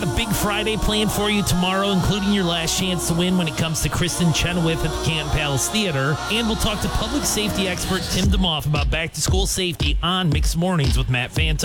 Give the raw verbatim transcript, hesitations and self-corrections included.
got a big Friday planned for you tomorrow, including your last chance to win when it comes to Kristen Chenoweth at the Canton Palace Theater. And we'll talk to public safety expert Tim DeMoff about back-to-school safety on Mixed Mornings with Matt Fanta.